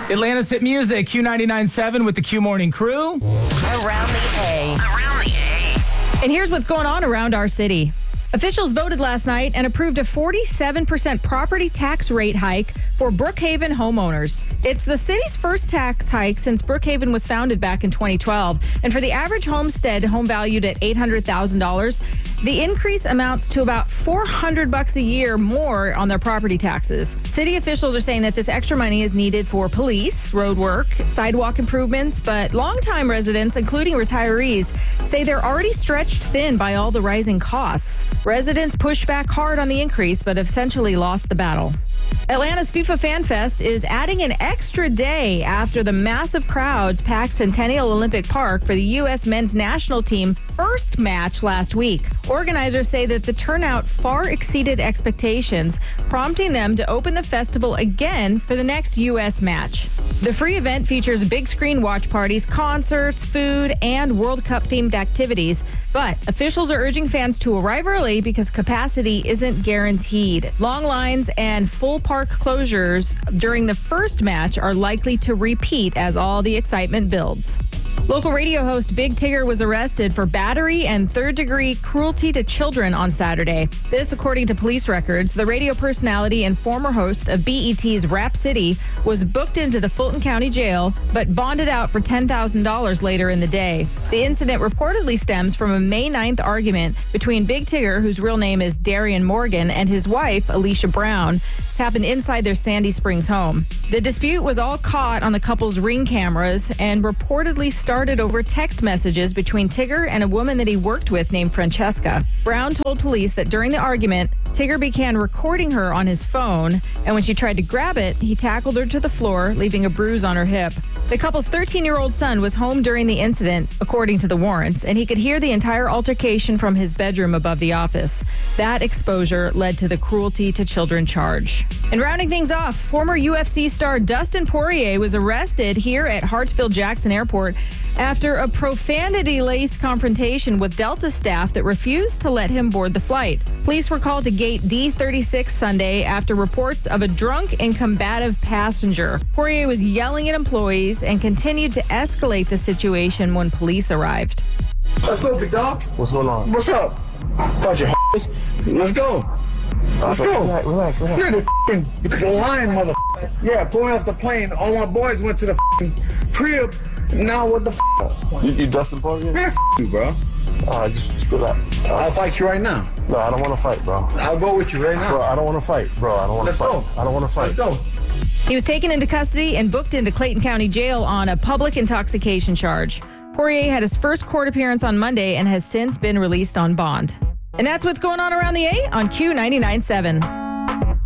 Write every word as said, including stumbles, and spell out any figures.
Atlanta's hit music, Q ninety-nine point seven with the Q Morning Crew. Around the A. Around the A. And here's what's going on around our city. Officials voted last night and approved a forty-seven percent property tax rate hike for Brookhaven homeowners. It's the city's first tax hike since Brookhaven was founded back in twenty twelve. And for the average homestead, home valued at eight hundred thousand dollars, the increase amounts to about four hundred bucks a year more on their property taxes. City officials are saying that this extra money is needed for police, road work, sidewalk improvements, but longtime residents, including retirees, say they're already stretched thin by all the rising costs. Residents pushed back hard on the increase, but essentially lost the battle. Atlanta's FIFA Fan Fest is adding an extra day after the massive crowds packed Centennial Olympic Park for the U S men's national team first match last week. Organizers say that the turnout far exceeded expectations, prompting them to open the festival again for the next U S match. The free event features big screen watch parties, concerts, food, and World Cup themed activities. But officials are urging fans to arrive early because capacity isn't guaranteed. Long lines and full park closures during the first match are likely to repeat as all the excitement builds. Local radio host Big Tigger was arrested for battery and third-degree cruelty to children on Saturday. This, according to police records. The radio personality and former host of B E T's Rap City was booked into the Fulton County Jail, but bonded out for ten thousand dollars later in the day. The incident reportedly stems from a May ninth argument between Big Tigger, whose real name is Darian Morgan, and his wife, Alicia Brown. This happened inside their Sandy Springs home. The dispute was all caught on the couple's Ring cameras and reportedly started over text messages between Tigger and a woman that he worked with named Francesca. Brown told police that during the argument, Tigger began recording her on his phone, and when she tried to grab it, he tackled her to the floor, leaving a bruise on her hip. The couple's thirteen-year-old son was home during the incident, according to the warrants, and he could hear the entire altercation from his bedroom above the office. That exposure led to the cruelty to children charge. And rounding things off, former U F C star Dustin Poirier was arrested here at Hartsfield-Jackson Airport after a profanity-laced confrontation with Delta staff that refused to let him board the flight. Police were called to gate D thirty-six Sunday after reports of a drunk and combative passenger. Poirier was yelling at employees and continued to escalate the situation when police arrived. Let's go, big dog. What's going on? What's up? Bunch of Let's go. Let's go. Relax, relax, relax. You're the f***ing lion, motherfucker. Yeah, pulling off the plane. All my boys went to the f***ing crib. Now what the f***? You, you Dustin Poirier? Man, f*** you, bro. Uh, just, just relax. I'll fight you right now. No, I don't want to fight, bro. I'll go with you right now. Bro, I don't want to fight, bro. I don't want to Let's fight. go. I don't want to fight. Let's go. He was taken into custody and booked into Clayton County Jail on a public intoxication charge. Poirier had his first court appearance on Monday and has since been released on bond. And that's what's going on around the A on Q ninety-nine point seven.